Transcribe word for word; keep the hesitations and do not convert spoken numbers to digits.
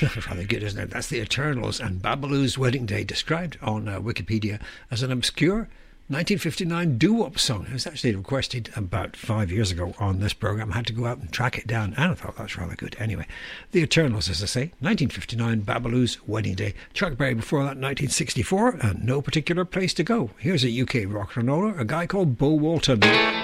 Rather good, isn't it? That's the Eternals and Babaloo's Wedding Day, described on uh, Wikipedia as an obscure nineteen fifty-nine doo-wop song. It was actually requested about five years ago on this programme. I had to go out and track it down, and I thought that was rather good. Anyway, the Eternals, as I say, nineteen fifty-nine, Babaloo's Wedding Day. Chuck Berry before that, nineteen sixty-four, and No Particular Place to Go. Here's a U K rock and roller, a guy called Bo Walton.